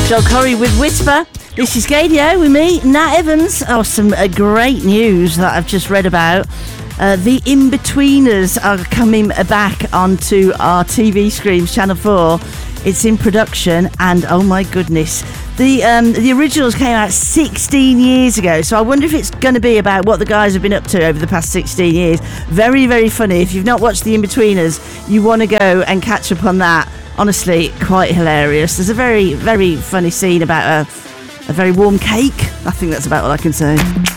Joel Corry with Whisper. This is Gadio with me, Nat Evans. Oh, some great news that I've just read about. The In-Betweeners are coming back onto our TV screens, Channel 4. It's in production, and oh my goodness. The originals came out 16 years ago, so I wonder if it's going to be about what the guys have been up to over the past 16 years. Very, very funny. If you've not watched The In-Betweeners, you want to go and catch up on that. Honestly, quite hilarious. There's a very, very funny scene about a very warm cake. I think that's about all I can say.